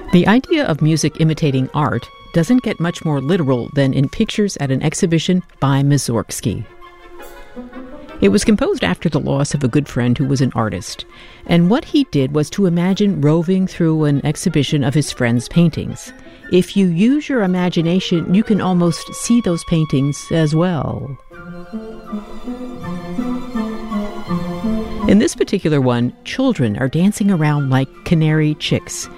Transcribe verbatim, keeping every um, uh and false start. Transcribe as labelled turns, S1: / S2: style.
S1: The idea of music imitating art doesn't get much more literal than in Pictures at an Exhibition by Mussorgsky. It was composed after the loss of a good friend who was an artist, and what he did was to imagine roving through an exhibition of his friend's paintings. If you use your imagination, you can almost see those paintings as well. In this particular one, children are dancing around like canary chicks,